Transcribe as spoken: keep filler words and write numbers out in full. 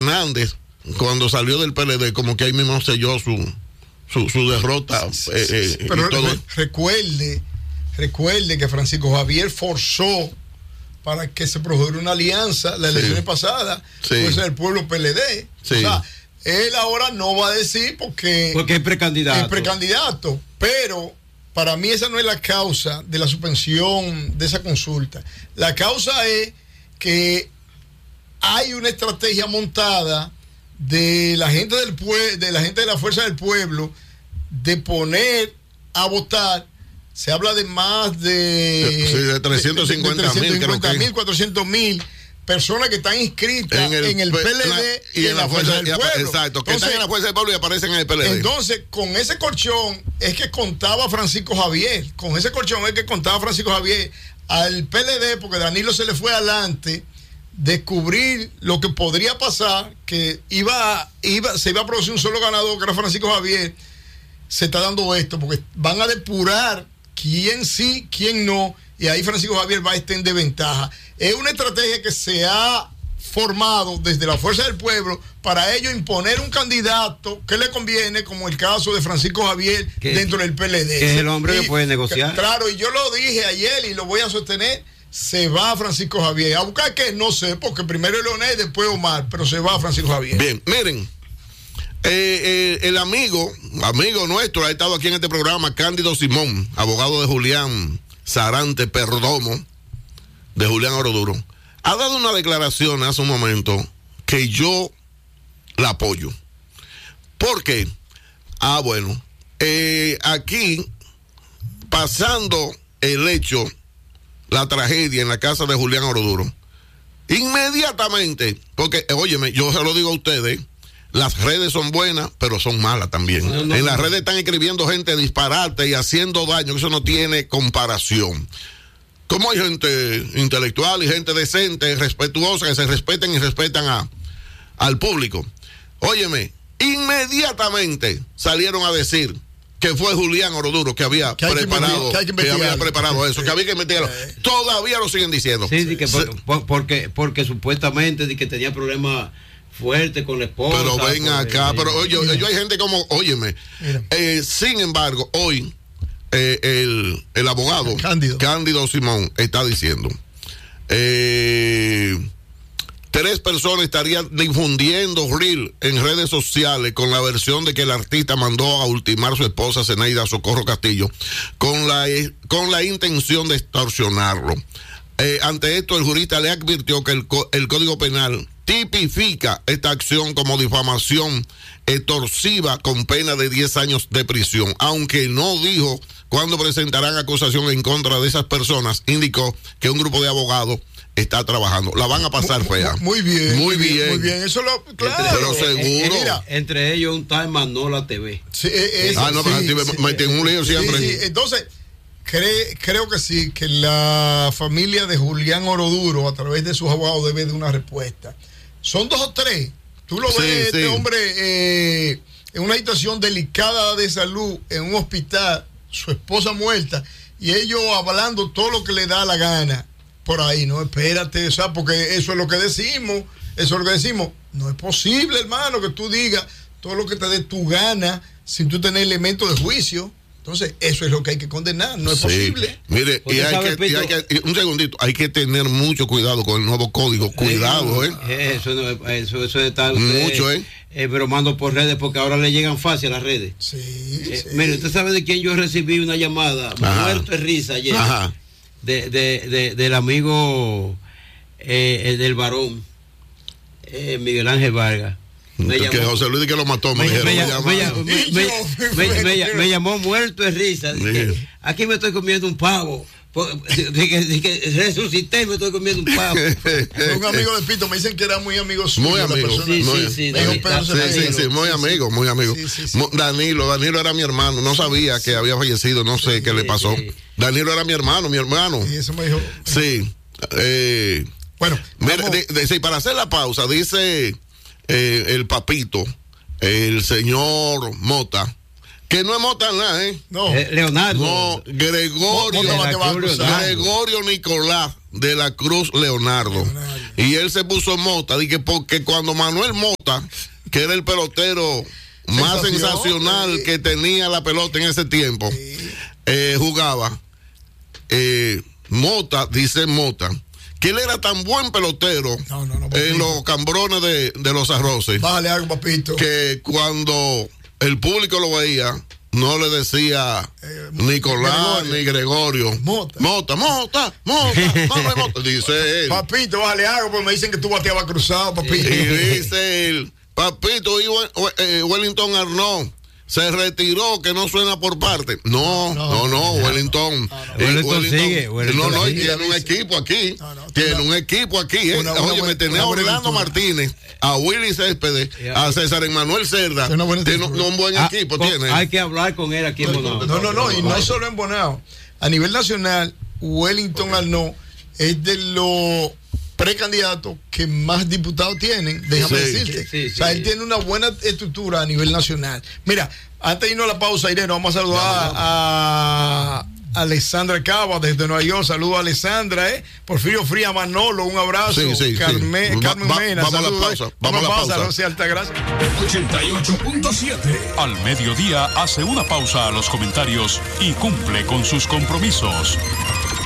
Hernández, cuando salió del P L D, como que ahí mismo selló su, su, su derrota. Sí, eh, sí, eh, pero y todo. Re, recuerde, recuerde que Francisco Javier forzó para que se produjera una alianza las elecciones sí. pasadas, sí. pues el pueblo P L D. Sí. O sea, él ahora no va a decir porque, porque es precandidato. Es precandidato, pero para mí esa no es la causa de la suspensión de esa consulta. La causa es que hay una estrategia montada de la gente del pue- de la gente de la Fuerza del Pueblo de poner a votar. Se habla de más de, sí, de trescientos cincuenta mil, cuatrocientos mil personas que están inscritas en el, en el P L D y, y en, en la, la Fuerza, fuerza del Pueblo. Exacto, que entonces, están en la Fuerza del Pueblo y aparecen en el P L D. Entonces, con ese colchón es que contaba Francisco Javier, con ese colchón es que contaba Francisco Javier al P L D, porque Danilo se le fue adelante, descubrir lo que podría pasar, que iba, iba, se iba a producir un solo ganador, que era Francisco Javier. Se está dando esto, porque van a depurar quién sí, quién no, y ahí Francisco Javier va a estar en desventaja. Es una estrategia que se ha formado desde la Fuerza del Pueblo para ello imponer un candidato que le conviene, como el caso de Francisco Javier ¿Qué? Dentro del P L D. Que es el hombre y, que puede negociar. Que, claro, y yo lo dije ayer y lo voy a sostener, se va Francisco Javier. ¿A buscar qué? No sé, porque primero Leonel, después Omar, pero se va Francisco Javier. Bien, miren. Eh, eh, el amigo, amigo nuestro, ha estado aquí en este programa, Cándido Simón, abogado de Julián Sarante Perdomo, de Julián Oroduro, ha dado una declaración hace un momento que yo la apoyo. ¿Por qué? Ah, bueno, eh, aquí, pasando el hecho, la tragedia en la casa de Julián Oroduro, inmediatamente, porque, óyeme, yo se lo digo a ustedes, las redes son buenas, pero son malas también. No, no, en las redes están escribiendo gente disparate y haciendo daño, eso no tiene comparación. Como hay gente intelectual y gente decente, respetuosa, que se respeten y respetan a, al público. Óyeme, inmediatamente salieron a decir que fue Julián Oroduro que había que preparado que, que, que había preparado eso, que había que investigarlo. Todavía lo siguen diciendo. Sí, sí, que por, por, porque, porque supuestamente que tenía problemas fuerte con la esposa. Pero ven acá, el, pero oye, yo, yo hay gente como, óyeme, eh, sin embargo, hoy eh, el, el abogado Cándido. Cándido Simón está diciendo, eh, tres personas estarían difundiendo reel en redes sociales con la versión de que el artista mandó a ultimar a su esposa Zenaida Socorro Castillo con la, con la intención de extorsionarlo. Eh, ante esto, el jurista le advirtió que el, el Código Penal tipifica esta acción como difamación extorsiva con pena de diez años de prisión, aunque no dijo cuándo presentarán acusación en contra de esas personas. Indicó que un grupo de abogados está trabajando. La van a pasar muy, fea. Muy bien. Muy bien. bien. Muy bien. Eso lo. Claro. Entre, pero seguro. Eh, eh, mira, entre ellos un tal Manola T V. Sí, eh, ah, no, pero sí, me, sí, me metí en un lío siempre. Sí, sí. Entonces, cre, creo que sí, que la familia de Julián Oroduro, a través de sus abogados, debe de una respuesta. Son dos o tres. Tú lo ves, sí, este sí. hombre, eh, en una situación delicada de salud, en un hospital, su esposa muerta, y ellos hablando todo lo que le da la gana. Por ahí, no, espérate, o sea, porque eso es lo que decimos, eso es lo que decimos. No es posible, hermano, que tú digas todo lo que te dé tu gana sin tú tener elementos de juicio. Entonces, eso es lo que hay que condenar, no es sí. posible. Mire, y hay, que, y hay que, un segundito, hay que tener mucho cuidado con el nuevo código, cuidado, ¿eh? Eso, eso, eso de tal. Mucho, ¿eh? Eh, bromando por redes, porque ahora le llegan fácil a las redes. Sí, eh, sí. Mire, usted sabe de quién yo recibí una llamada, Ajá. muerto de risa ayer. Ajá. De, de, de, del amigo eh, del varón eh, Miguel Ángel Vargas. Me que llamó, José Luis que lo mató, me, me, dijeron, me, me, me, me, me, me llamó muerto de risa. Dije, aquí me estoy comiendo un pavo. Dije, dije, resucité y me estoy comiendo un pavo. Un amigo de Pito, me dicen que era muy amigo suyo. Muy amigo. Sí, muy, sí, sí, sí, sí, sí, sí, muy amigo, muy amigo. Sí, sí, sí. Danilo, Danilo era mi hermano. No sabía que había fallecido, no sé sí, qué le pasó. Sí. Danilo era mi hermano, mi hermano. Sí, eso me dijo. Sí. Eh, bueno, mira, de, de, sí, para hacer la pausa, dice eh, el papito, el señor Mota, que no es Mota nada, ¿eh? No. Eh, Leonardo. No, Gregorio. Gregorio Nicolás de la Cruz Leonardo. Leonardo. Y él se puso Mota, dije, porque cuando Manuel Mota, que era el pelotero más sensacional sí. que tenía la pelota en ese tiempo, sí. eh, jugaba, eh, Mota, dice Mota, que él era tan buen pelotero no, no, no, en los cambrones de, de los arroces. Bájale algo, papito. Que cuando el público lo veía, no le decía eh, Nicolás Gregorio. ni Gregorio. Mota. Mota, Mota, Mota, Mota, Mota. Dice él. Papito, bájale algo, porque me dicen que tú bateabas cruzado, papito. Y dice él, papito, y Wellington Arnaud se retiró, que no suena por parte. No, no, no, no Wellington. No, no, no. Wellington, Wellington sigue. Wellington no, no, sigue. tiene un equipo aquí. No, no, tiene una, un equipo aquí. Eh. Una, una Oye, buena, me tenía a Orlando Martínez, a Willy Céspedes, a César Emmanuel Cerda. Tiene un, un buen ah, equipo. Con, tiene. Hay que hablar con él aquí en Bonao. No, no, no, y no solo en Bonao. A nivel nacional, Wellington Arnaud es de los precandidatos que más diputados tienen, déjame sí, decirte. Sí, sí, o sea, sí. Él tiene una buena estructura a nivel nacional. Mira, antes de irnos a la pausa, Irene, vamos a saludar no, no. a Alessandra Cava desde Nueva York. Saludos a Alessandra, ¿eh? Porfirio Fría Manolo, un abrazo. Sí, sí, Carmen, sí. Carmen Va, Mena, vamos saludos. a la pausa. Vamos a la pausa, pausa. no sea alta gracia. ochenta y ocho punto siete. Al mediodía hace una pausa a los comentarios y cumple con sus compromisos.